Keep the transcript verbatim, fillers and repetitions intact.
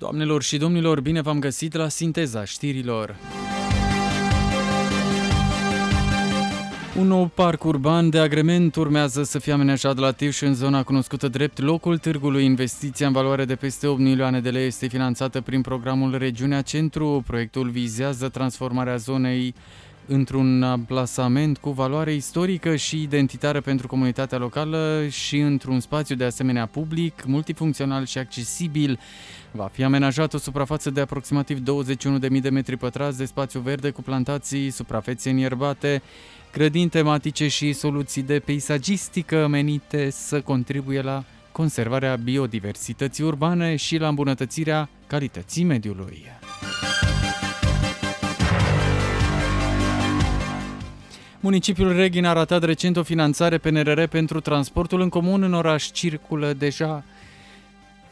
Doamnelor și domnilor, bine v-am găsit la Sinteza Știrilor. Un nou parc urban de agrement urmează să fie amenajat la Târgu în zona cunoscută drept locul târgului. Investiția în valoare de peste opt milioane de lei este finanțată prin programul Regiunea Centru. Proiectul vizează transformarea zonei într-un amplasament cu valoare istorică și identitară pentru comunitatea locală și într-un spațiu de asemenea public, multifuncțional și accesibil. Va fi amenajat o suprafață de aproximativ douăzeci și unu de mii de metri pătrați de spațiu verde cu plantații, suprafețe înierbate, grădini tematice și soluții de peisagistică menite să contribuie la conservarea biodiversității urbane și la îmbunătățirea calității mediului. Municipiul Reghin a ratat recent o finanțare P N R R pentru transportul în comun în oraș. Circulă deja